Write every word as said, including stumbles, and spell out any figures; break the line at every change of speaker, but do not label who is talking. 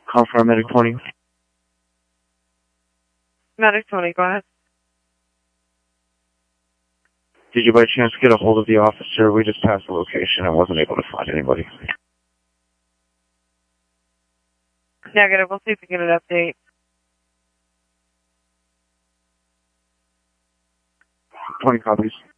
Call for Medic twenty.
Medic twenty, go ahead.
Did you by chance get a hold of the officer? We just passed the location and wasn't able to find anybody.
Negative. We'll see if we can get an update.
twenty copies.